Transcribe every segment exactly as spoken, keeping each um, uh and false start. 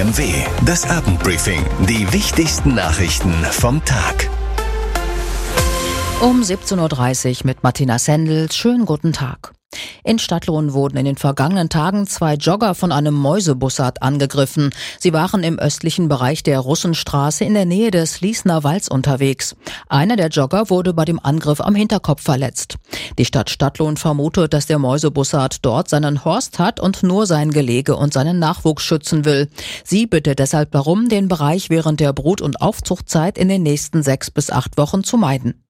M W, das Abendbriefing. Die wichtigsten Nachrichten vom Tag. Um siebzehn Uhr dreißig mit Martina Sendel. Schönen guten Tag. In Stadtlohn wurden in den vergangenen Tagen zwei Jogger von einem Mäusebussard angegriffen. Sie waren im östlichen Bereich der Russenstraße in der Nähe des Liesner Walds unterwegs. Einer der Jogger wurde bei dem Angriff am Hinterkopf verletzt. Die Stadt Stadtlohn vermutet, dass der Mäusebussard dort seinen Horst hat und nur sein Gelege und seinen Nachwuchs schützen will. Sie bittet deshalb darum, den Bereich während der Brut- und Aufzuchtzeit in den nächsten sechs bis acht Wochen zu meiden.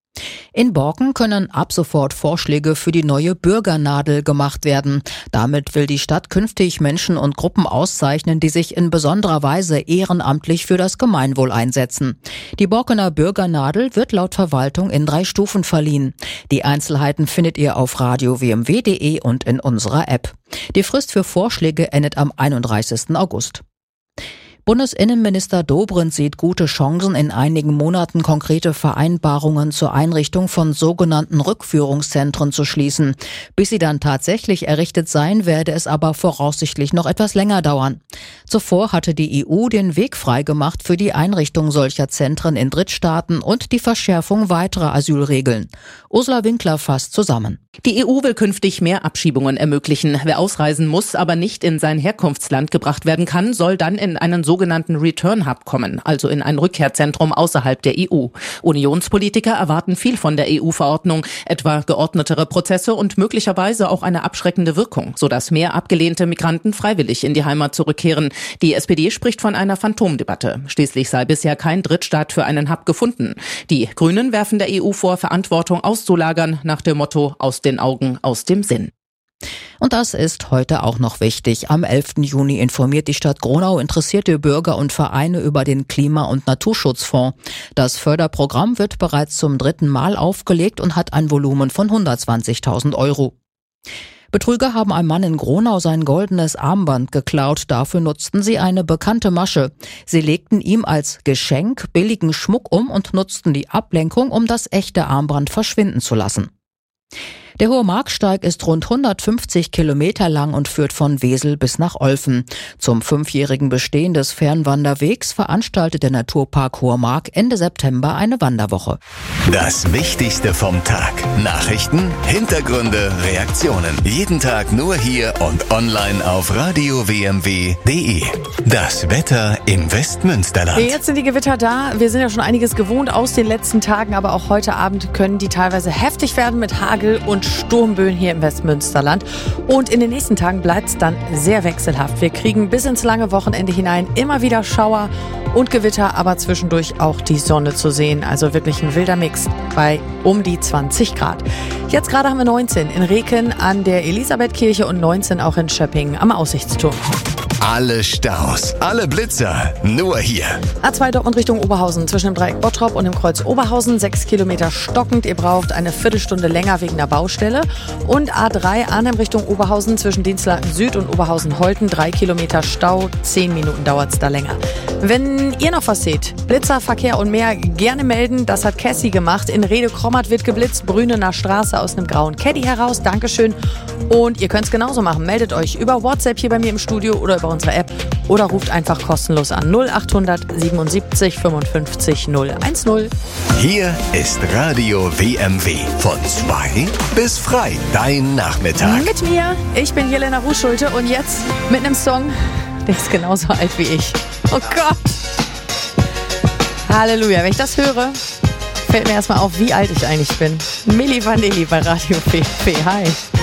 In Borken können ab sofort Vorschläge für die neue Bürgernadel gemacht werden. Damit will die Stadt künftig Menschen und Gruppen auszeichnen, die sich in besonderer Weise ehrenamtlich für das Gemeinwohl einsetzen. Die Borkener Bürgernadel wird laut Verwaltung in drei Stufen verliehen. Die Einzelheiten findet ihr auf radio w m w punkt d e und in unserer App. Die Frist für Vorschläge endet am einunddreißigsten August. Bundesinnenminister Dobrindt sieht gute Chancen, in einigen Monaten konkrete Vereinbarungen zur Einrichtung von sogenannten Rückführungszentren zu schließen. Bis sie dann tatsächlich errichtet seien, werde es aber voraussichtlich noch etwas länger dauern. Zuvor hatte die E U den Weg freigemacht für die Einrichtung solcher Zentren in Drittstaaten und die Verschärfung weiterer Asylregeln. Ursula Winkler fasst zusammen. Die E U will künftig mehr Abschiebungen ermöglichen. Wer ausreisen muss, aber nicht in sein Herkunftsland gebracht werden kann, soll dann in einen sogenannten Return Hub kommen, also in ein Rückkehrzentrum außerhalb der E U. Unionspolitiker erwarten viel von der E U-Verordnung, etwa geordnetere Prozesse und möglicherweise auch eine abschreckende Wirkung, sodass mehr abgelehnte Migranten freiwillig in die Heimat zurückkehren. Die S P D spricht von einer Phantomdebatte. Schließlich sei bisher kein Drittstaat für einen Hub gefunden. Die Grünen werfen der E U vor, Verantwortung auszulagern, nach dem Motto aus den Augen, aus dem Sinn. Und das ist heute auch noch wichtig. Am elften Juni informiert die Stadt Gronau interessierte Bürger und Vereine über den Klima- und Naturschutzfonds. Das Förderprogramm wird bereits zum dritten Mal aufgelegt und hat ein Volumen von hundertzwanzigtausend Euro. Betrüger haben einem Mann in Gronau sein goldenes Armband geklaut. Dafür nutzten sie eine bekannte Masche. Sie legten ihm als Geschenk billigen Schmuck um und nutzten die Ablenkung, um das echte Armband verschwinden zu lassen. Der Hohe Marksteig ist rund hundertfünfzig Kilometer lang und führt von Wesel bis nach Olfen. Zum fünfjährigen Bestehen des Fernwanderwegs veranstaltet der Naturpark Hohe Mark Ende September eine Wanderwoche. Das Wichtigste vom Tag. Nachrichten, Hintergründe, Reaktionen. Jeden Tag nur hier und online auf radio w m w punkt d e. Das Wetter im Westmünsterland. Jetzt sind die Gewitter da. Wir sind ja schon einiges gewohnt aus den letzten Tagen, aber auch heute Abend können die teilweise heftig werden mit Hagel und Sturmböen hier im Westmünsterland. Und in den nächsten Tagen bleibt es dann sehr wechselhaft. Wir kriegen bis ins lange Wochenende hinein immer wieder Schauer und Gewitter, aber zwischendurch auch die Sonne zu sehen. Also wirklich ein wilder Mix bei um die zwanzig Grad. Jetzt gerade haben wir neunzehn in Reken an der Elisabethkirche und neunzehn auch in Schöppingen am Aussichtsturm. Alle Staus, alle Blitzer, nur hier. A zwei Dortmund Richtung Oberhausen zwischen dem Dreieck Bottrop und dem Kreuz Oberhausen. Sechs Kilometer stockend. Ihr braucht eine Viertelstunde länger wegen der Baustelle. Und A drei Arnhem Richtung Oberhausen zwischen Dienstlaken Süd und Oberhausen-Holten. Drei Kilometer Stau. Zehn Minuten dauert es da länger. Wenn ihr noch was seht, Blitzer, Verkehr und mehr, gerne melden. Das hat Cassie gemacht. In Rede-Krommert wird geblitzt. Brünener Straße aus einem grauen Caddy heraus. Dankeschön. Und ihr könnt es genauso machen. Meldet euch über WhatsApp hier bei mir im Studio oder über unsere App oder ruft einfach kostenlos an null achthundert siebenundsiebzig fünfundfünfzig null eins null. Hier ist Radio W M W. Von zwei bis frei. Dein Nachmittag. Mit mir. Ich bin Jelena Ruhschulte und jetzt mit einem Song, der ist genauso alt wie ich. Oh Gott. Halleluja. Wenn ich das höre, fällt mir erstmal auf, wie alt ich eigentlich bin. Milli Vanilli bei Radio W M W. Hi.